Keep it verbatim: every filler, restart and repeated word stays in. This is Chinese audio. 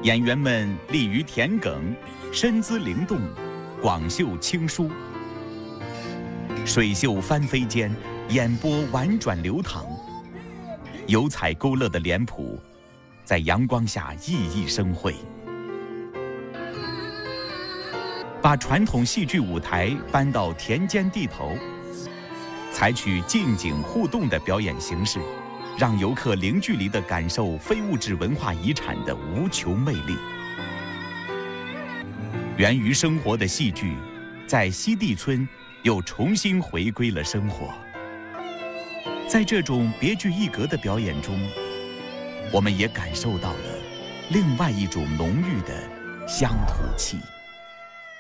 演员们利于田埂，身姿灵动，广袖轻舒。水袖翻飞间，眼波婉转流淌，油彩勾勒的脸谱，在阳光下熠熠生辉。把传统戏剧舞台搬到田间地头，采取近景互动的表演形式，让游客零距离地感受非物质文化遗产的无穷魅力。源于生活的戏剧，在西递村又重新回归了生活。在这种别具一格的表演中，我们也感受到了另外一种浓郁的乡土气。